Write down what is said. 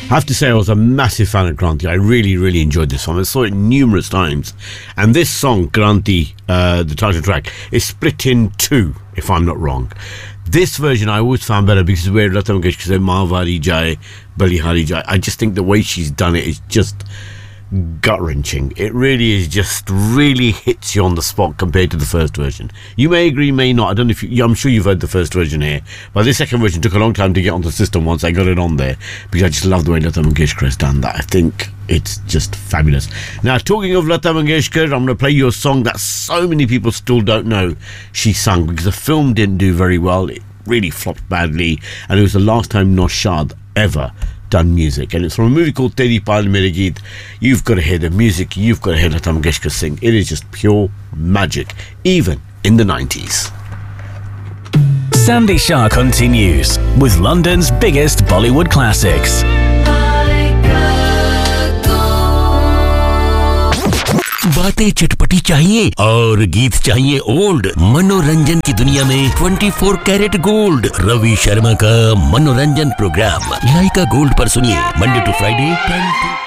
I have to say I was a massive fan of Kranti. I really enjoyed this song. I saw it numerous times. And this song, Kranti, the title track, is split in two, if I'm not wrong. This version I always found better because where Lata Mangeshkar said Mahavali Jai, Balihari Jai. I just think the way she's done it is just gut-wrenching. It really is, just really hits you on the spot compared to the first version. You may agree, may not. I don't know if I'm sure you've heard the first version here, but this second version took a long time to get on the system once I got it on there, because I just love the way Lata Mangeshkar has done that. I think it's just fabulous. Now, talking of Lata Mangeshkar, I'm going to play you a song that so many people still don't know she sung, because the film didn't do very well. It really flopped badly, and it was the last time Naushad ever done music, and it's from a movie called Teri Paal Mere Geet. You've got to hear the music, you've got to hear Lata Mangeshkar sing. It is just pure magic, even in the 90s. Sandy Shah continues with London's biggest Bollywood classics. बातें चटपटी चाहिए और गीत चाहिए old. मनोरंजन की दुनिया में 24 कैरेट गोल्ड, रवि शर्मा का मनोरंजन प्रोग्राम लाइका गोल्ड पर सुनिए मंडे टू फ्राइडे 10 to